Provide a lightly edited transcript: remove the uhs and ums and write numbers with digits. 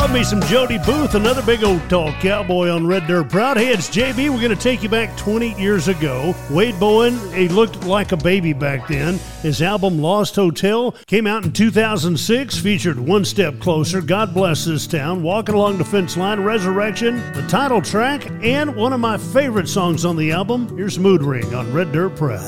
Love me some Jody Booth, another big old tall cowboy on Red Dirt Proud. Hey, it's JB. We're going to take you back 20 years ago. Wade Bowen, he looked like a baby back then. His album Lost Hotel came out in 2006, featured One Step Closer, God Bless This Town, Walking Along the Fence Line, Resurrection, the title track, and one of my favorite songs on the album. Here's Mood Ring on Red Dirt Proud.